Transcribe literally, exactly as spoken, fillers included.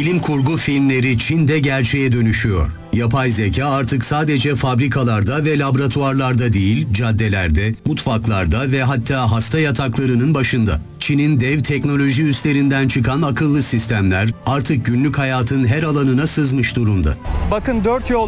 Bilim kurgu filmleri Çin'de gerçeğe dönüşüyor. Yapay zeka artık sadece fabrikalarda ve laboratuvarlarda değil, caddelerde, mutfaklarda ve hatta hasta yataklarının başında. Çin'in dev teknoloji üslerinden çıkan akıllı sistemler artık günlük hayatın her alanına sızmış durumda. Bakın dört yol